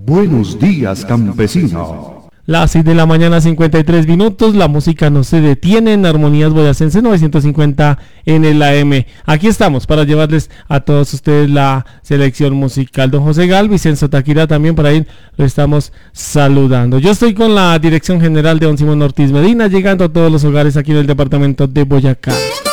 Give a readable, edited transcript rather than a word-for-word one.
Buenos días, campesino. Las 6 de la mañana, 53 minutos. La música no se detiene en Armonías Boyacense 950 en el AM. Aquí estamos para llevarles a todos ustedes la selección musical. Don José Gal, Vicenzo Taquira también por ahí lo estamos saludando. Yo estoy con la dirección general de don Simón Ortiz Medina, llegando a todos los hogares aquí en el departamento de Boyacá.